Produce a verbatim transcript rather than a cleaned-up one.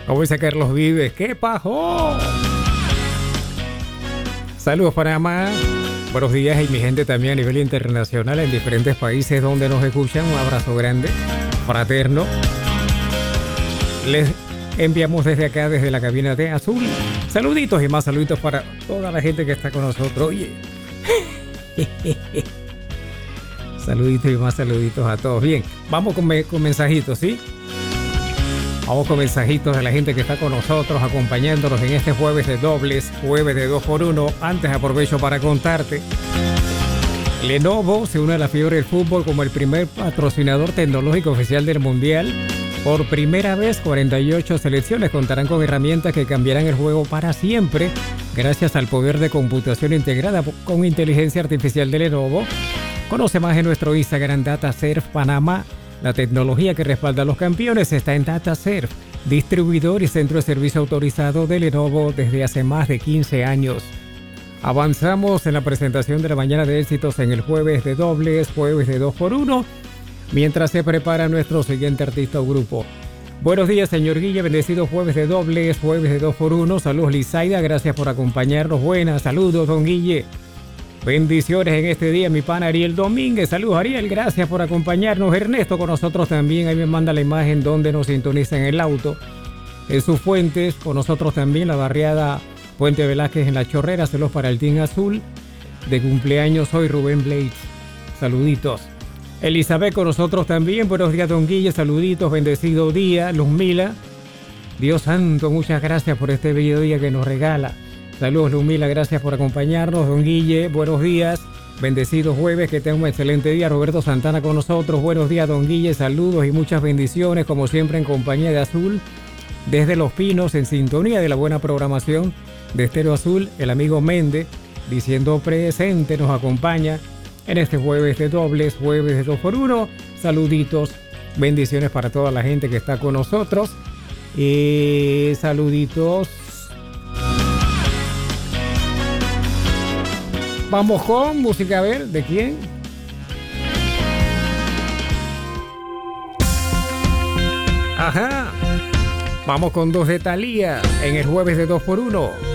Como dice Carlos Vives, ¿qué pasó? Saludos Panamá. Buenos días y mi gente también a nivel internacional en diferentes países donde nos escuchan. Un abrazo grande, fraterno. Les enviamos desde acá, desde la cabina de Azul, saluditos y más saluditos para toda la gente que está con nosotros. Oye, saluditos y más saluditos a todos. Bien, vamos con, me, con mensajitos, ¿sí? Vamos con mensajitos de la gente que está con nosotros, acompañándonos en este jueves de dobles, jueves de dos por uno. Antes aprovecho para contarte. Lenovo se une a la fiebre del fútbol como el primer patrocinador tecnológico oficial del Mundial. Por primera vez, cuarenta y ocho selecciones contarán con herramientas que cambiarán el juego para siempre, gracias al poder de computación integrada con inteligencia artificial de Lenovo. Conoce más en nuestro Instagram DataServe Panamá. La tecnología que respalda a los campeones está en DataServe, distribuidor y centro de servicio autorizado de Lenovo desde hace más de quince años. Avanzamos en la presentación de la mañana de éxitos en el jueves de dobles, jueves de dos por uno, mientras se prepara nuestro siguiente artista o grupo. Buenos días, señor Guille, bendecido jueves de dobles, jueves de dos por uno. Saludos, Lizaida, gracias por acompañarnos. Buenas, saludos, don Guille. Bendiciones en este día, mi pana Ariel Domínguez. Saludos, Ariel, gracias por acompañarnos. Ernesto con nosotros también, ahí me manda la imagen donde nos sintoniza en el auto. En sus fuentes, con nosotros también la barriada Puente Velázquez en La Chorrera. Saludos para el Team Azul. De cumpleaños hoy, Rubén Blades. Saluditos. Elizabeth con nosotros también. Buenos días, don Guille. Saluditos, bendecido día. Luzmila. Dios santo, muchas gracias por este bello día que nos regala. Saludos, Luzmila, gracias por acompañarnos. Don Guille, buenos días. Bendecido jueves, que tenga un excelente día. Roberto Santana con nosotros. Buenos días, don Guille. Saludos y muchas bendiciones, como siempre en compañía de Azul. Desde Los Pinos, en sintonía de la buena programación de Estéreo Azul, el amigo Méndez, diciendo presente, nos acompaña en este jueves de dobles, jueves de dos por uno. Saluditos, bendiciones para toda la gente que está con nosotros. Y saluditos. Vamos con música, a ver, ¿de quién? Ajá. Vamos con dos de Thalía en el jueves de dos por uno.